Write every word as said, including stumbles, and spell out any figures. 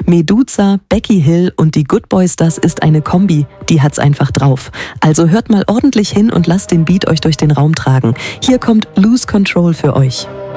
Meduza, Becky Hill und die Good Boys, das ist eine Kombi, die hat's einfach drauf. Also hört mal ordentlich hin und lasst den Beat euch durch den Raum tragen. Hier kommt Lose Control für euch.